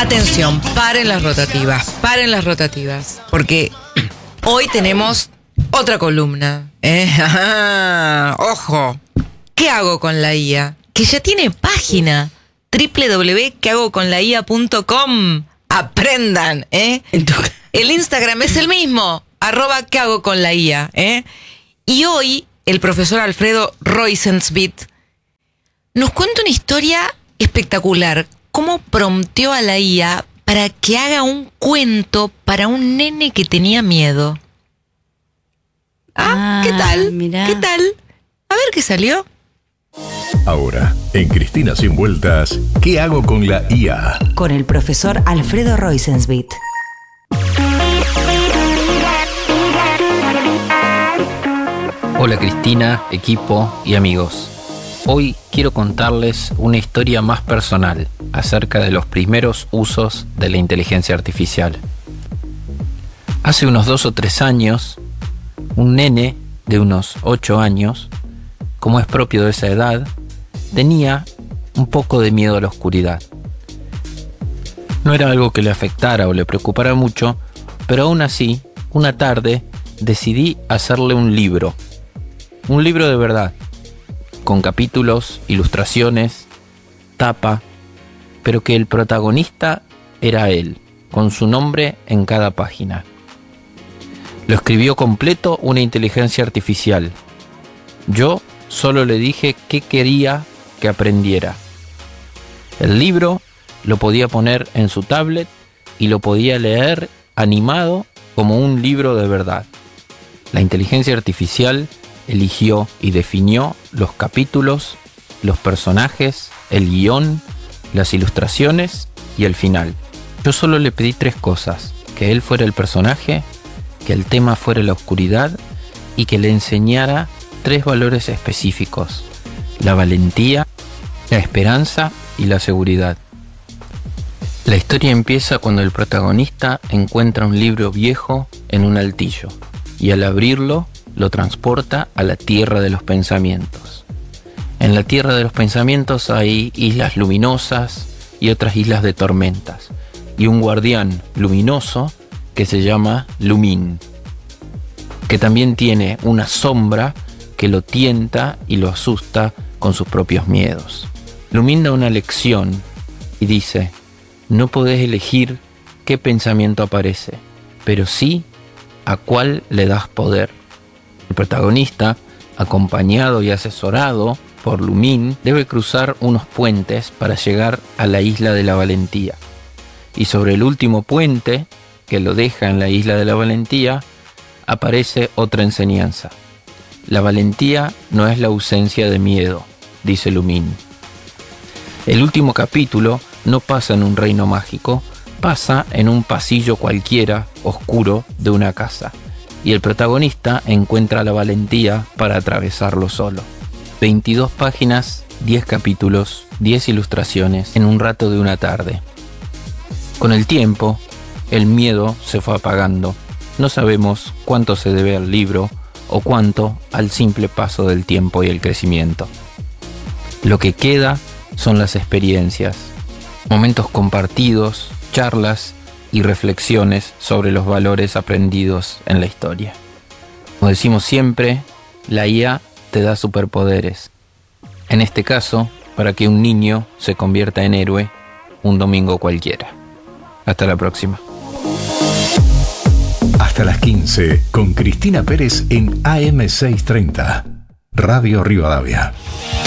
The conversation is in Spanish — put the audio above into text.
Atención, paren las rotativas, porque hoy tenemos otra columna. Ojo, ¿qué hago con la IA? Que ya tiene página, www.quehagoconlaia.com. Aprendan, El Instagram es el mismo, @qué hago con la IA, Y hoy el profesor Alfredo Roizensvit nos cuenta una historia espectacular. Cómo prompteó a la IA para que haga un cuento para un nene que tenía miedo. ¿Qué tal? Mirá. ¿Qué tal? A ver qué salió. Ahora, en Cristina Sin Vueltas, ¿qué hago con la IA? Con el profesor Alfredo Roizensvit. Hola Cristina, equipo y amigos. Hoy quiero contarles una historia más personal acerca de los primeros usos de la inteligencia artificial. Hace unos 2 o 3 años, un nene de unos 8 años, como es propio de esa edad, tenía un poco de miedo a la oscuridad. No era algo que le afectara o le preocupara mucho, pero aún así, una tarde decidí hacerle un libro de verdad, con capítulos, ilustraciones, tapa, pero que el protagonista era él, con su nombre en cada página. Lo escribió completo una inteligencia artificial. Yo solo le dije qué quería que aprendiera. El libro lo podía poner en su tablet y lo podía leer animado como un libro de verdad. La inteligencia artificial eligió y definió los capítulos, los personajes, el guión, las ilustraciones y el final. Yo solo le pedí 3 cosas: que él fuera el personaje, que el tema fuera la oscuridad y que le enseñara 3 valores específicos: la valentía, la esperanza y la seguridad. La historia empieza cuando el protagonista encuentra un libro viejo en un altillo y al abrirlo lo transporta a la tierra de los pensamientos. En la tierra de los pensamientos hay islas luminosas y otras islas de tormentas, y un guardián luminoso que se llama Lumín, que también tiene una sombra que lo tienta y lo asusta con sus propios miedos. Lumín da una lección y dice: no podés elegir qué pensamiento aparece, pero sí a cuál le das poder. El protagonista, acompañado y asesorado por Lumín, debe cruzar unos puentes para llegar a la isla de la valentía. Y sobre el último puente, que lo deja en la isla de la valentía, aparece otra enseñanza. La valentía no es la ausencia de miedo, dice Lumín. El último capítulo no pasa en un reino mágico, pasa en un pasillo cualquiera, oscuro, de una casa. Y el protagonista encuentra la valentía para atravesarlo solo. 22 páginas, 10 capítulos, 10 ilustraciones en un rato de una tarde. Con el tiempo, el miedo se fue apagando. No sabemos cuánto se debe al libro o cuánto al simple paso del tiempo y el crecimiento. Lo que queda son las experiencias, momentos compartidos, charlas y reflexiones sobre los valores aprendidos en la historia. Como decimos siempre, la IA te da superpoderes. En este caso, para que un niño se convierta en héroe un domingo cualquiera. Hasta la próxima. Hasta las 15 con Cristina Pérez en AM630, Radio Rivadavia.